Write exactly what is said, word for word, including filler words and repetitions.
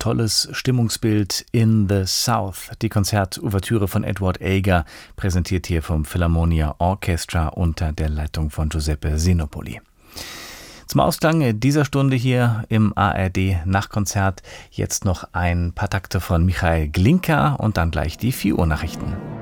tolles Stimmungsbild in the South. Die Konzertouvertüre von Edward Elgar, präsentiert hier vom Philharmonia Orchestra unter der Leitung von Giuseppe Sinopoli. Zum Ausklang dieser Stunde hier im A R D Nachtkonzert jetzt noch ein paar Takte von Michael Glinka und dann gleich die vier Uhr Nachrichten.